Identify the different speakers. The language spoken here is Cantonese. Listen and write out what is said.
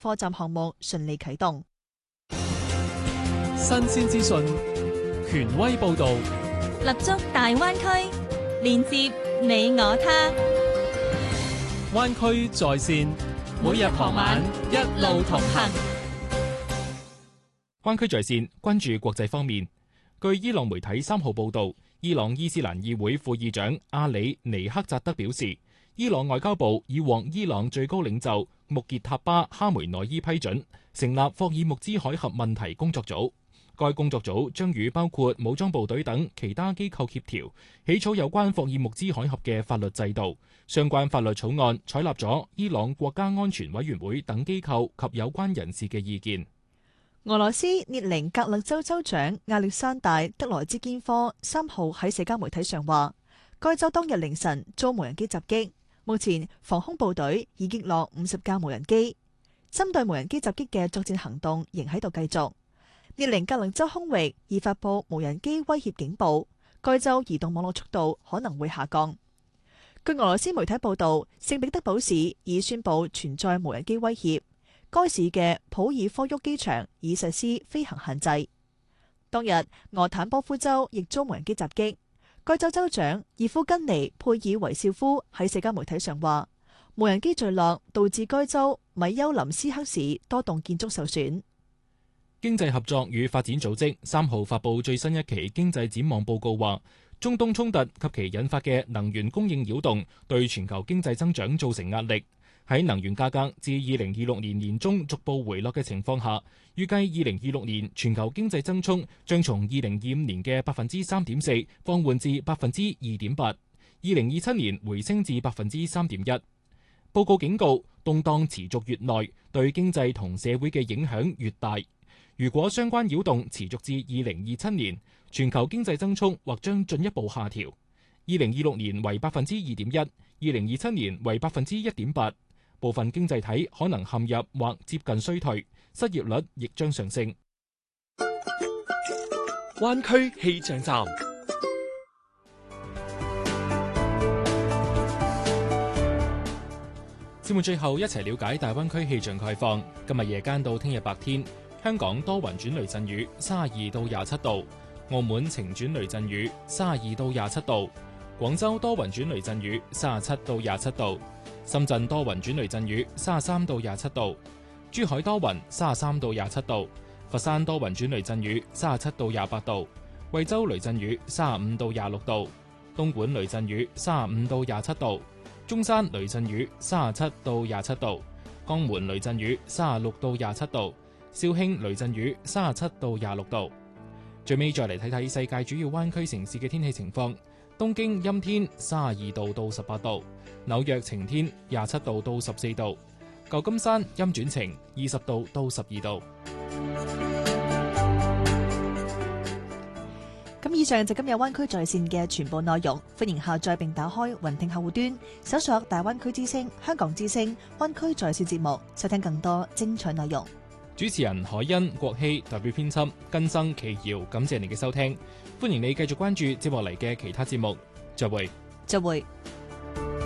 Speaker 1: 貨站項目順利啟動。
Speaker 2: 新鮮資訊，權威報導，
Speaker 3: 立足大灣區，連接你我他。
Speaker 2: 灣區在線，每日傍晚一路同行。
Speaker 4: 灣區在線關注國際方面。據伊朗媒體3號報導，伊朗伊斯蘭議會副議長阿里尼克扎德表示，伊朗外交部已獲伊朗最高領袖穆傑塔巴哈梅內伊批准成立霍爾木茲海峽問題工作組。該工作組將與包括武裝部隊等其他機構協調，起草有關霍爾木茲海峽嘅法律制度。相關法律草案採納咗伊朗國家安全委員會等機構及有關人士嘅意見。
Speaker 1: 俄羅斯列寧格勒州州長亞歷山大德萊茲堅科3號喺社交媒體上話，該州當日凌晨遭無人機襲擊，目前防空部隊已擊落50架無人機，針對無人機襲擊嘅作戰行動仍喺度繼續。列寧格勒州空域已發佈無人機威脅警報，該州移動網絡速度可能會下降。據俄羅斯媒體報道，聖彼得堡市已宣布存在無人機威脅，該市嘅普爾科沃機場已實施飛行限制。當日俄坦波夫州亦遭無人機襲擊，該州州長葉夫根尼佩爾維少夫喺社交媒體上話，無人機墜落導致該州米丘林斯克市多棟建築受損。
Speaker 4: 經濟合作與發展組織3號發佈最新一期經濟展望報告話，中東衝突及其引發嘅能源供應擾動對全球經濟增長造成壓力。喺能源價格自2026年年中逐步回落嘅情況下，預計2026年全球經濟增速將從2025年嘅3.4%放緩至2.8%，2027年回升至3.1%。報告警告，動盪持續越耐，對經濟同社會嘅影響越大。如果相關擾動持續至2027年，全球經濟增速或將進一步下調。2026年為2.1%，2027年為1.8%。部分經濟體可能陷入或接近衰退，失業率亦將上升。
Speaker 2: 灣區氣象站。
Speaker 4: 節目最後一齊了解大灣區氣象概況。今日夜間到聽日白天，香港多雲轉雷陣雨，32到27度；澳門晴轉雷陣雨，32到27度；廣州多雲轉雷陣雨，37到27度；深圳多雲轉雷陣雨，33到27度；珠海多雲，33到27度；佛山多雲轉雷陣雨，37到28度；惠州雷陣雨，35到26度；東莞雷陣雨，35到27度；中山雷陣雨37到27度；江門雷陣雨36到27度；肇慶雷陣雨37到26度。最尾再嚟睇睇世界主要灣區城市嘅天氣情況。東京陰天32度到18度，紐約晴天27度到14度，舊金山陰轉晴20度到12度。
Speaker 1: 咁以上就今日灣區在線嘅全部內容，歡迎下載並打開雲聽客戶端，搜索大灣區之聲、香港之聲、灣區在線節目，收聽更多精彩內容。
Speaker 4: 主持人海欣、國希，代表編輯根生、奇瑤，感謝你嘅收聽，歡迎你繼續關注接落嚟嘅其他節目，再會。